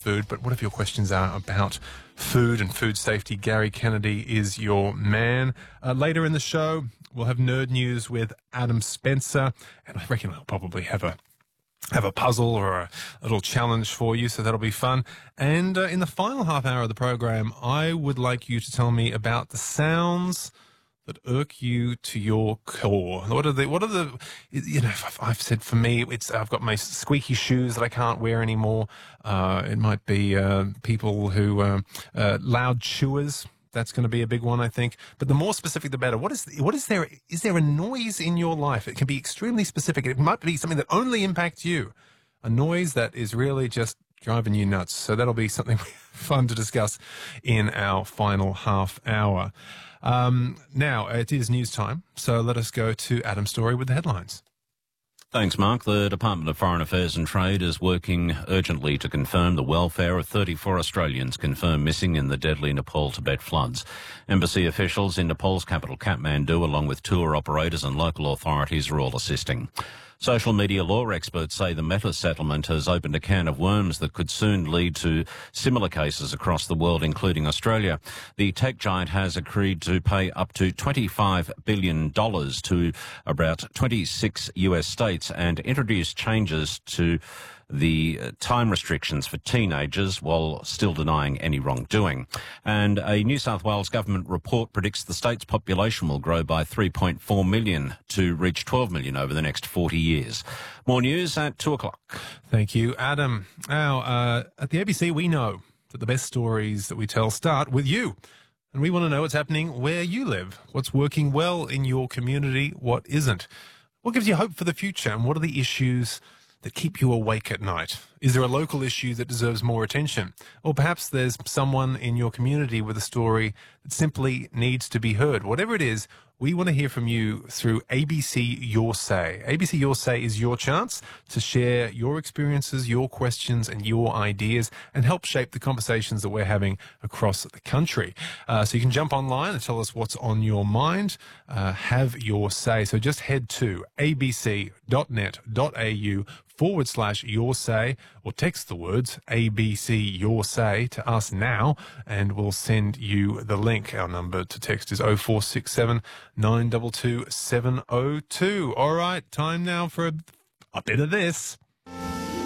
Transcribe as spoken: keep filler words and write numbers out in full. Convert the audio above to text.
food, but whatever your questions are about food and food safety, Gary Kennedy is your man. Uh, later in the show, we'll have Nerd News with Adam Spencer, and I reckon I'll probably have a have a puzzle or a little challenge for you, so that'll be fun. And uh, in the final half hour of the program, I would like you to tell me about the sounds that irk you to your core. What are the, what are the, you know, I've said for me, it's, I've got my squeaky shoes that I can't wear anymore. Uh, it might be, uh, people who, uh, uh, loud chewers. That's going to be a big one, I think. But the more specific, the better. What is, what is there, is there a noise in your life? It can be extremely specific. It might be something that only impacts you. A noise that is really just driving you nuts. So that'll be something fun to discuss in our final half hour. Um, now, it is news time, so let us go to Adam Story with the headlines. Thanks, Mark. The Department of Foreign Affairs and Trade is working urgently to confirm the welfare of thirty-four Australians confirmed missing in the deadly Nepal-Tibet floods. Embassy officials in Nepal's capital, Kathmandu, along with tour operators and local authorities, are all assisting. Social media law experts say the Meta settlement has opened a can of worms that could soon lead to similar cases across the world, including Australia. The tech giant has agreed to pay up to twenty-five billion dollars to about twenty-six U S states and introduce changes to the time restrictions for teenagers while still denying any wrongdoing. And a New South Wales government report predicts the state's population will grow by three point four million to reach twelve million over the next forty years. More news at two o'clock. Thank you, Adam. Now, uh, at the A B C, we know that the best stories that we tell start with you. And we want to know what's happening where you live, what's working well in your community, what isn't. What gives you hope for the future, and what are the issues that keep you awake at night? Is there a local issue that deserves more attention? Or perhaps there's someone in your community with a story that simply needs to be heard. Whatever it is, we want to hear from you through A B C Your Say. A B C Your Say is your chance to share your experiences, your questions, and your ideas, and help shape the conversations that we're having across the country. Uh, so you can jump online and tell us what's on your mind. Uh, have your say. So just head to abc.net.au forward slash your say, or text the words A B C Your Say to us now, and we'll send you the link. Our number to text is oh four six seven, nine two two, seven oh two. All right, time now for a, a bit of this.